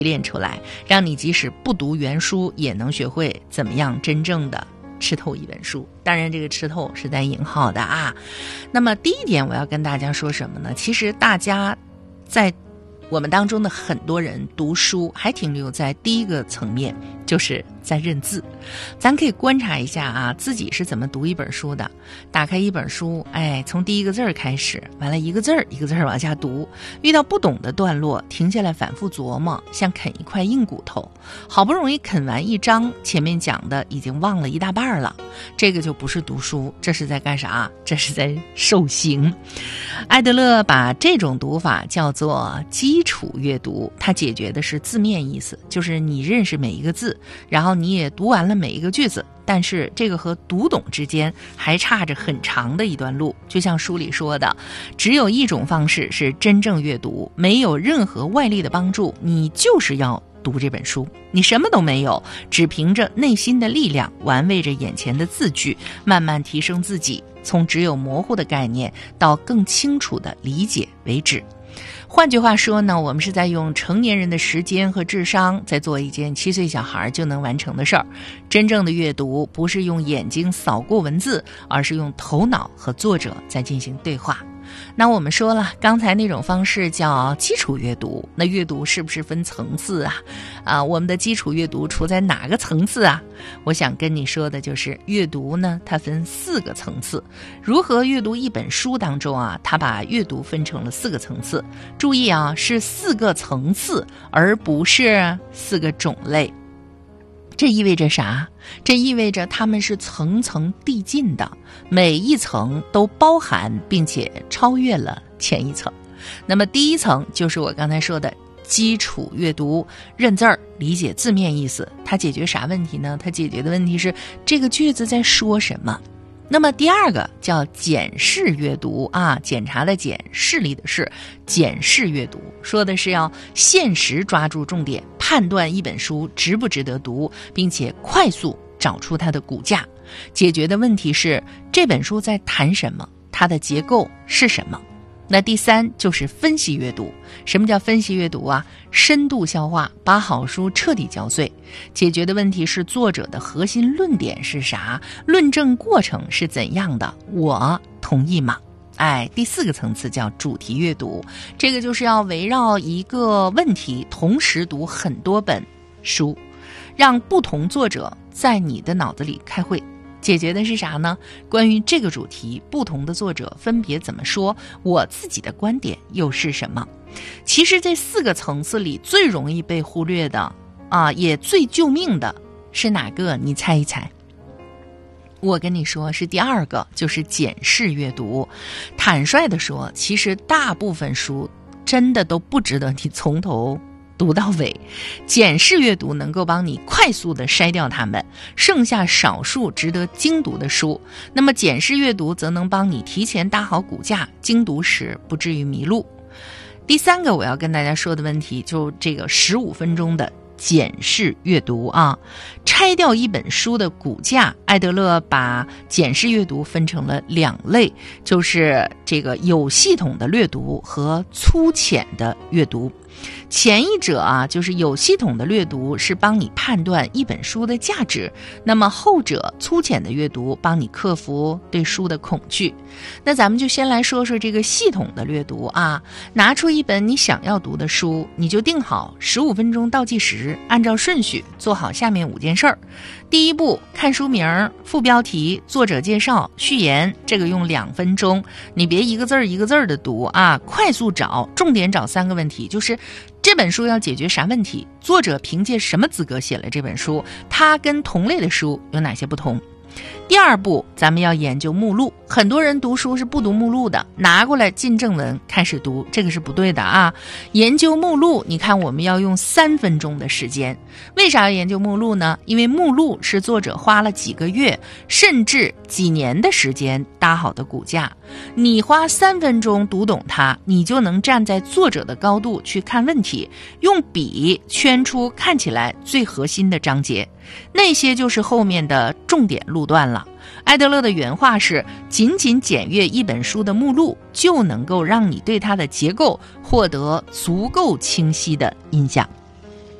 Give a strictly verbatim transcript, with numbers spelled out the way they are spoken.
练出来，让你即使不读原书也能学会怎么样真正的吃透一本书。当然这个吃透是带引号的啊。那么第一点我要跟大家说什么呢？其实大家在我们当中的很多人读书还停留在第一个层面，就是在认字。咱可以观察一下啊，自己是怎么读一本书的。打开一本书，哎，从第一个字儿开始，完了一个字儿一个字儿往下读，遇到不懂的段落停下来反复琢磨，像啃一块硬骨头，好不容易啃完一章，前面讲的已经忘了一大半了。这个就不是读书，这是在干啥？这是在受刑。艾德勒把这种读法叫做基础阅读，它解决的是字面意思，就是你认识每一个字，然后你也读完了每一个句子，但是这个和读懂之间还差着很长的一段路。就像书里说的，只有一种方式是真正阅读，没有任何外力的帮助，你就是要读这本书。你什么都没有，只凭着内心的力量，玩味着眼前的字句，慢慢提升自己，从只有模糊的概念到更清楚的理解为止。换句话说呢，我们是在用成年人的时间和智商在做一件七岁小孩就能完成的事儿。真正的阅读不是用眼睛扫过文字，而是用头脑和作者在进行对话。那我们说了，刚才那种方式叫基础阅读，那阅读是不是分层次啊？啊，我们的基础阅读处在哪个层次啊？我想跟你说的就是阅读呢，它分四个层次。如何阅读一本书当中啊，它把阅读分成了四个层次。注意啊，是四个层次，而不是四个种类。这意味着啥？这意味着它们是层层递进的，每一层都包含并且超越了前一层。那么第一层就是我刚才说的基础阅读，认字儿，理解字面意思。它解决啥问题呢？它解决的问题是这个句子在说什么。那么第二个叫检视阅读啊，检查的检，视力的视，检视阅读说的是要现实抓住重点，判断一本书值不值得读，并且快速找出它的骨架。解决的问题是这本书在谈什么，它的结构是什么。那第三就是分析阅读。什么叫分析阅读啊？深度消化，把好书彻底嚼碎。解决的问题是作者的核心论点是啥，论证过程是怎样的，我同意吗？哎，第四个层次叫主题阅读，这个就是要围绕一个问题同时读很多本书，让不同作者在你的脑子里开会。解决的是啥呢？关于这个主题，不同的作者分别怎么说，我自己的观点又是什么？其实这四个层次里最容易被忽略的啊，也最救命的是哪个？你猜一猜。我跟你说是第二个，就是检视阅读。坦率地说，其实大部分书真的都不值得你从头读到尾。检视阅读能够帮你快速地筛掉它们，剩下少数值得精读的书。那么检视阅读则能帮你提前搭好骨架，精读时不至于迷路。第三个我要跟大家说的问题，就这个十五分钟的检视阅读啊，拆掉一本书的骨架。艾德勒把检视阅读分成了两类，就是这个有系统的阅读和粗浅的阅读。前一者啊，就是有系统的阅读是帮你判断一本书的价值，那么后者粗浅的阅读帮你克服对书的恐惧。那咱们就先来说说这个系统的阅读啊，拿出一本你想要读的书，你就定好十五分钟倒计时，按照顺序做好下面五件事儿。第一步，看书名、副标题、作者介绍、序言，这个用两分钟，你别一个字儿一个字儿的读啊，快速找，重点找三个问题，就是这本书要解决啥问题？作者凭借什么资格写了这本书？它跟同类的书有哪些不同？第二步，咱们要研究目录。很多人读书是不读目录的，拿过来进正文开始读，这个是不对的啊。研究目录，你看我们要用三分钟的时间。为啥要研究目录呢？因为目录是作者花了几个月甚至几年的时间搭好的骨架。你花三分钟读懂它，你就能站在作者的高度去看问题，用笔圈出看起来最核心的章节，那些就是后面的重点路段了。艾德勒的原话是，仅仅检阅一本书的目录就能够让你对它的结构获得足够清晰的印象。